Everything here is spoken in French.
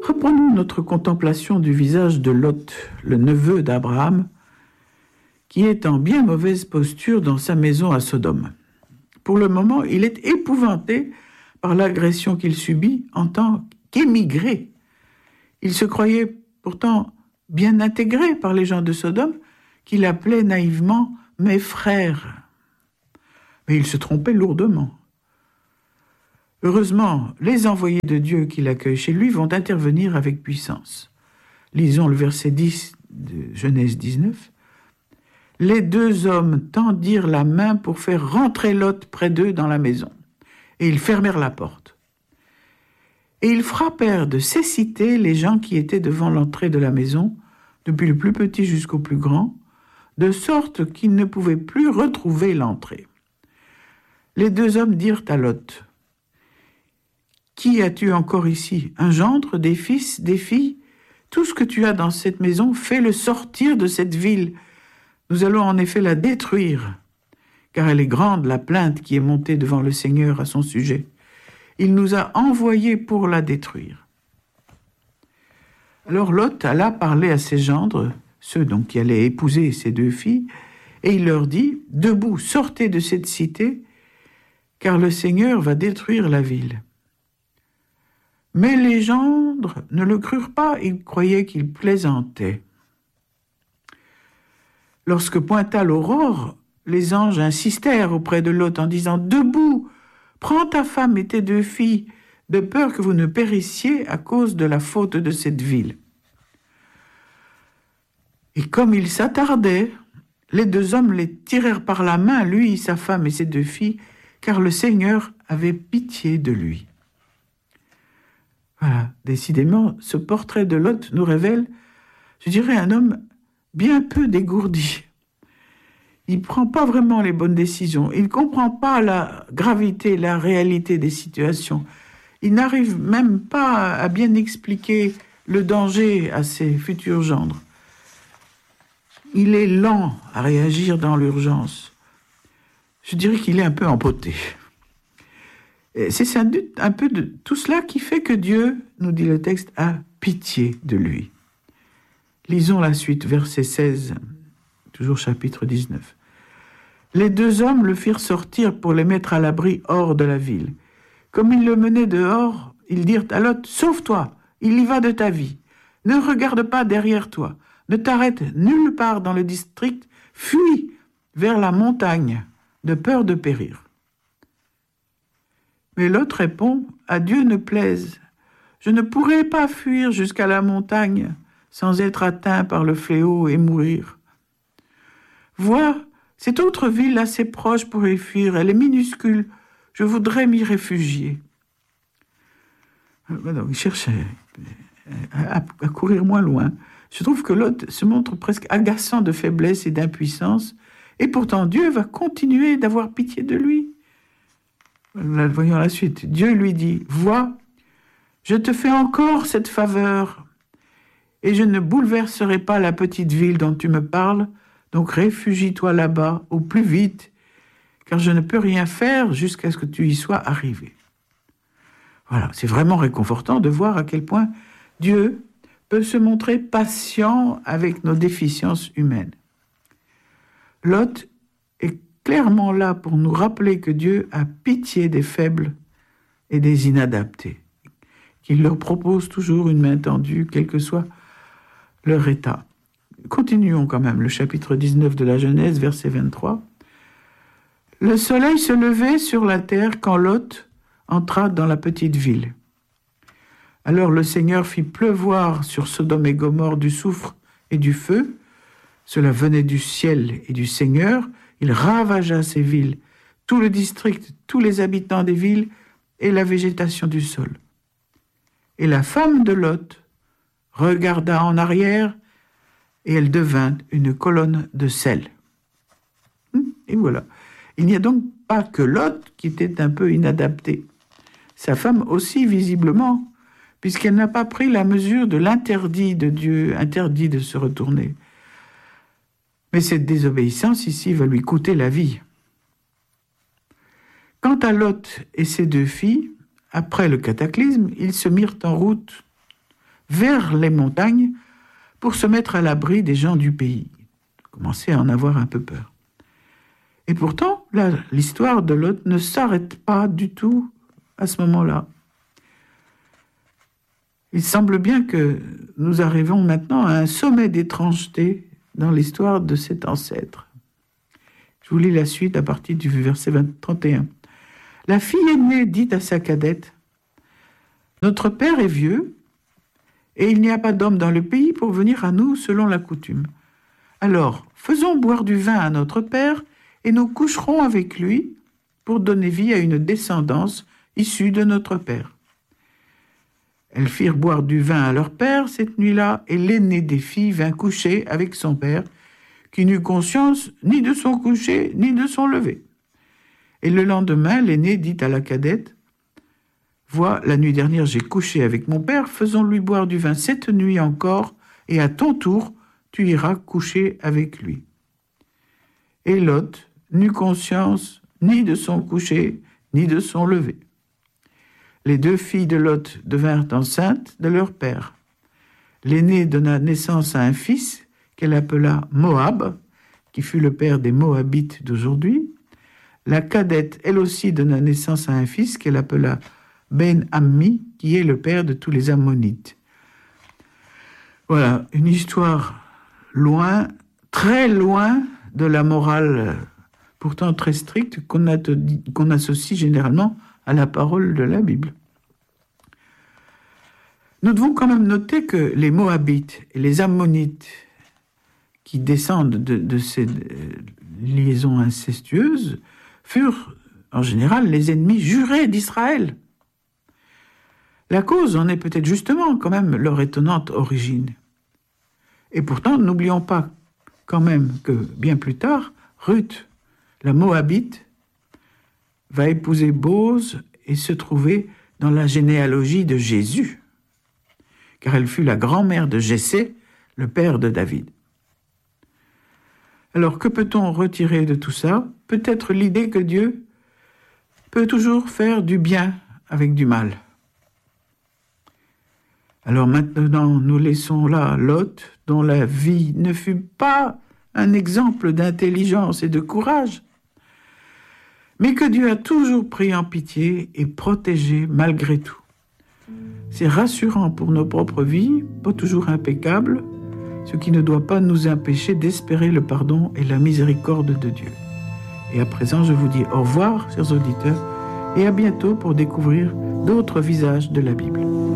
Reprenons notre contemplation du visage de Lot, le neveu d'Abraham, qui est en bien mauvaise posture dans sa maison à Sodome. Pour le moment, il est épouvanté par l'agression qu'il subit en tant qu'émigré. Il se croyait pourtant bien intégré par les gens de Sodome, qu'il appelait naïvement « mes frères ». Mais il se trompait lourdement. Heureusement, les envoyés de Dieu qui l'accueillent chez lui vont intervenir avec puissance. Lisons le verset 10 de Genèse 19. « Les deux hommes tendirent la main pour faire rentrer Lot près d'eux dans la maison, et ils fermèrent la porte. Et ils frappèrent de cécité les gens qui étaient devant l'entrée de la maison, depuis le plus petit jusqu'au plus grand, de sorte qu'ils ne pouvaient plus retrouver l'entrée. Les deux hommes dirent à Lot, « Qui as-tu encore ici? Un gendre, des fils, des filles? Tout ce que tu as dans cette maison, fais-le sortir de cette ville. Nous allons en effet la détruire, car elle est grande, la plainte qui est montée devant le Seigneur à son sujet. Il nous a envoyés pour la détruire. » Alors Lot alla parler à ses gendres, ceux donc qui allaient épouser ses deux filles, et il leur dit, « Debout, sortez de cette cité, car le Seigneur va détruire la ville. » Mais les gendres ne le crurent pas, ils croyaient qu'il plaisantait. Lorsque pointa l'aurore, les anges insistèrent auprès de Lot en disant, « Debout, prends ta femme et tes deux filles, de peur que vous ne périssiez à cause de la faute de cette ville. » Et comme il s'attardait, les deux hommes les tirèrent par la main, lui, sa femme et ses deux filles, car le Seigneur avait pitié de lui. Voilà, décidément, ce portrait de Lot nous révèle, je dirais, un homme bien peu dégourdi. Il ne prend pas vraiment les bonnes décisions, il ne comprend pas la gravité, la réalité des situations. Il n'arrive même pas à bien expliquer le danger à ses futurs gendres. Il est lent à réagir dans l'urgence. Je dirais qu'il est un peu empoté. C'est sans doute un peu de tout cela qui fait que Dieu, nous dit le texte, a pitié de lui. Lisons la suite, verset 16, toujours chapitre 19. « Les deux hommes le firent sortir pour les mettre à l'abri hors de la ville. Comme ils le menaient dehors, ils dirent à Lot, « Sauve-toi, il y va de ta vie. Ne regarde pas derrière toi. Ne t'arrête nulle part dans le district. Fuis vers la montagne, de peur de périr. » Mais Lot répond, « À Dieu ne plaise. Je ne pourrai pas fuir jusqu'à la montagne sans être atteint par le fléau et mourir. Vois, cette autre ville assez proche pour y fuir, elle est minuscule. Je voudrais m'y réfugier. » Il cherche à courir moins loin. Je trouve que Lot se montre presque agaçant de faiblesse et d'impuissance, et pourtant Dieu va continuer d'avoir pitié de lui. Voyons la suite. Dieu lui dit, « Vois, je te fais encore cette faveur, et je ne bouleverserai pas la petite ville dont tu me parles, donc réfugie-toi là-bas au plus vite, car je ne peux rien faire jusqu'à ce que tu y sois arrivé. » Voilà, c'est vraiment réconfortant de voir à quel point Dieu peut se montrer patient avec nos déficiences humaines. Lot est clairement là pour nous rappeler que Dieu a pitié des faibles et des inadaptés, qu'il leur propose toujours une main tendue, quel que soit leur état. Continuons quand même le chapitre 19 de la Genèse, verset 23. « Le soleil se levait sur la terre quand Lot entra dans la petite ville. Alors le Seigneur fit pleuvoir sur Sodome et Gomorrhe du soufre et du feu. Cela venait du ciel et du Seigneur. Il ravagea ces villes, tout le district, tous les habitants des villes et la végétation du sol. Et la femme de Lot regarda en arrière et elle devint une colonne de sel. » Et voilà. Il n'y a donc pas que Lot qui était un peu inadapté. Sa femme aussi, visiblement, puisqu'elle n'a pas pris la mesure de l'interdit de Dieu, interdit de se retourner. Mais cette désobéissance ici va lui coûter la vie. Quant à Lot et ses deux filles, après le cataclysme, ils se mirent en route vers les montagnes pour se mettre à l'abri des gens du pays. Il commençait à en avoir un peu peur. Et pourtant, là, l'histoire de Lot ne s'arrête pas du tout à ce moment-là. Il semble bien que nous arrivons maintenant à un sommet d'étrangeté dans l'histoire de cet ancêtre. Je vous lis la suite à partir du verset 31. La fille aînée dit à sa cadette, « Notre père est vieux, et il n'y a pas d'homme dans le pays pour venir à nous selon la coutume. Alors, faisons boire du vin à notre père, et nous coucherons avec lui pour donner vie à une descendance issue de notre père. » Elles firent boire du vin à leur père cette nuit-là, et l'aînée des filles vint coucher avec son père, qui n'eut conscience ni de son coucher, ni de son lever. Et le lendemain, l'aînée dit à la cadette, « Vois, la nuit dernière j'ai couché avec mon père, faisons-lui boire du vin cette nuit encore, et à ton tour, tu iras coucher avec lui. » Et Lot n'eut conscience ni de son coucher, ni de son lever. Les deux filles de Lot devinrent enceintes de leur père. L'aînée donna naissance à un fils qu'elle appela Moab, qui fut le père des Moabites d'aujourd'hui. La cadette, elle aussi, donna naissance à un fils qu'elle appela Ben-Ammi, qui est le père de tous les Ammonites. Voilà, une histoire loin, très loin de la morale pourtant très stricte qu'on associe généralement à la parole de la Bible. Nous devons quand même noter que les Moabites et les Ammonites, qui descendent de ces liaisons incestueuses, furent en général les ennemis jurés d'Israël. La cause en est peut-être justement quand même leur étonnante origine. Et pourtant, n'oublions pas quand même que bien plus tard, Ruth, la Moabite, va épouser Bose et se trouver dans la généalogie de Jésus, car elle fut la grand-mère de Jessé, le père de David. Alors, que peut-on retirer de tout ça ? Peut-être l'idée que Dieu peut toujours faire du bien avec du mal. Alors maintenant, nous laissons là Lot, dont la vie ne fut pas un exemple d'intelligence et de courage, mais que Dieu a toujours pris en pitié et protégé malgré tout. C'est rassurant pour nos propres vies, pas toujours impeccables, ce qui ne doit pas nous empêcher d'espérer le pardon et la miséricorde de Dieu. Et à présent, je vous dis au revoir, chers auditeurs, et à bientôt pour découvrir d'autres visages de la Bible.